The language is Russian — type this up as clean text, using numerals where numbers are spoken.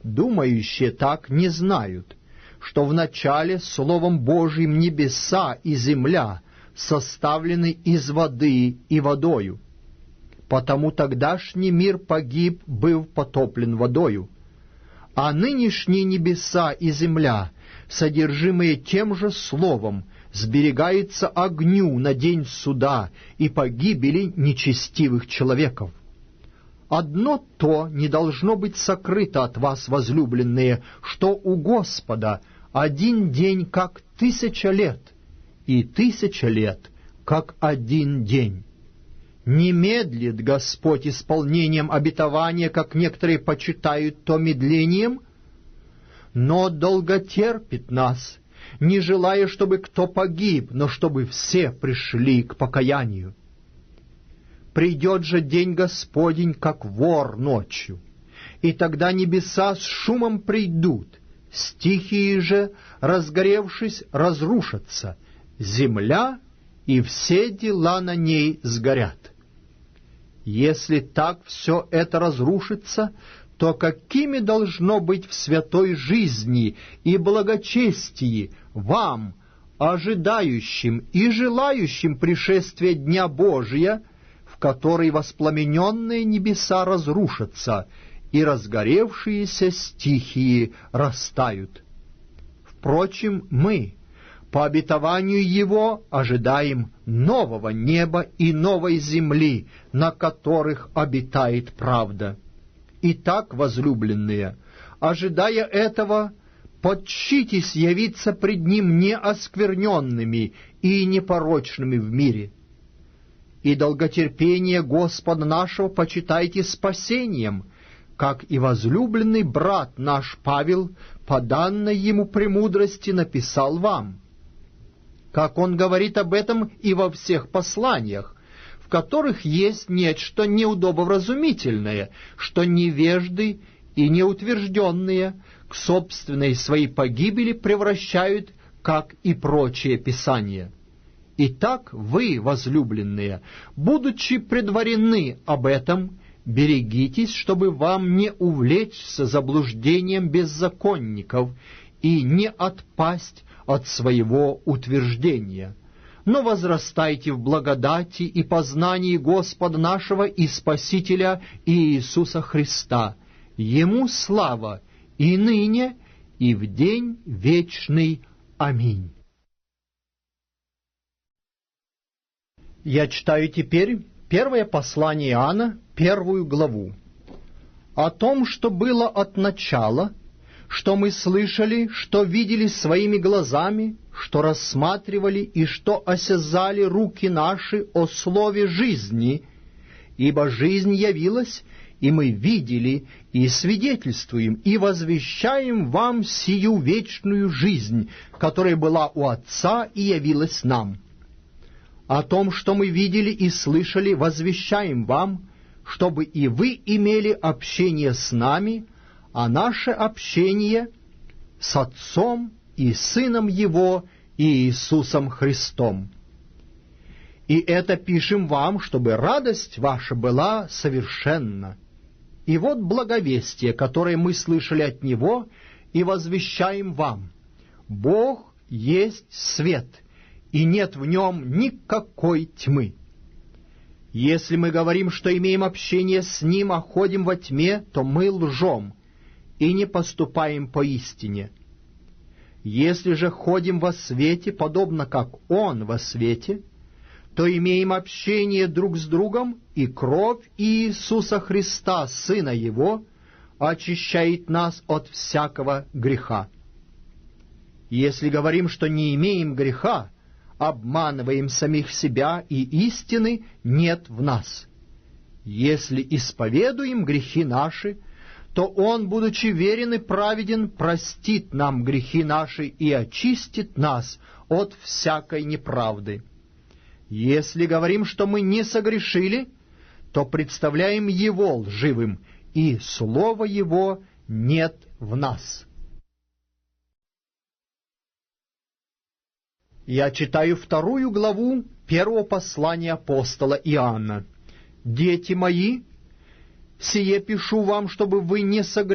думающие так не знают, что вначале Словом Божиим небеса и земля составлены из воды и водою. Потому тогдашний мир погиб, быв потоплен водою. А нынешние небеса и земля, содержимые тем же Словом, сберегаются огню на день суда и погибели нечестивых человеков. Одно то не должно быть сокрыто от вас, возлюбленные, что у Господа один день как 1000 лет, и 1000 лет как один день. Не медлит Господь исполнением обетования, как некоторые почитают то медлением, но долготерпит нас, не желая, чтобы кто погиб, но чтобы все пришли к покаянию. Придет же день Господень, как вор ночью, и тогда небеса с шумом придут, стихии же, разгоревшись, разрушатся, земля и все дела на ней сгорят. Если так все это разрушится, то какими должно быть в святой жизни и благочестии вам, ожидающим и желающим пришествия Дня Божия, в который воспламененные небеса разрушатся и разгоревшиеся стихии растают? Впрочем, мы, по обетованию Его, ожидаем нового неба и новой земли, на которых обитает правда. Итак, возлюбленные, ожидая этого, подчитесь явиться пред Ним неоскверненными и непорочными в мире. И долготерпение Господа нашего почитайте спасением, как и возлюбленный брат наш Павел по данной ему премудрости написал вам, как он говорит об этом и во всех посланиях, в которых есть нечто неудобовразумительное, что невежды и неутвержденные к собственной своей погибели превращают, как и прочие писания. Итак, вы, возлюбленные, будучи предварены об этом, берегитесь, чтобы вам не увлечься заблуждением беззаконников и не отпасть от своего утверждения. Но возрастайте в благодати и познании Господа нашего и Спасителя Иисуса Христа. Ему слава и ныне, и в день вечный. Аминь. Я читаю теперь первое послание Иоанна, 1 главу. О том, что было от начала, что мы слышали, что видели своими глазами, что рассматривали и что осязали руки наши о слове жизни, ибо жизнь явилась, и мы видели и свидетельствуем, и возвещаем вам сию вечную жизнь, которая была у Отца и явилась нам. О том, что мы видели и слышали, возвещаем вам, чтобы и вы имели общение с нами, а наше общение с Отцом и Сыном Его, Иисусом Христом. И это пишем вам, чтобы радость ваша была совершенна. И вот благовестие, которое мы слышали от Него, и возвещаем вам. Бог есть свет, и нет в нем никакой тьмы. Если мы говорим, что имеем общение с Ним, а ходим во тьме, то мы лжем и не поступаем по истине. Если же ходим во свете, подобно как Он во свете, то имеем общение друг с другом, и кровь Иисуса Христа, Сына Его, очищает нас от всякого греха. Если говорим, что не имеем греха, обманываем самих себя, и истины нет в нас. Если исповедуем грехи наши, то Он, будучи верен и праведен, простит нам грехи наши и очистит нас от всякой неправды. Если говорим, что мы не согрешили, то представляем Его лживым, и Слова Его нет в нас. Я читаю 2 главу 1 послания апостола Иоанна. «Дети мои, сие пишу вам, чтобы вы не согрешили,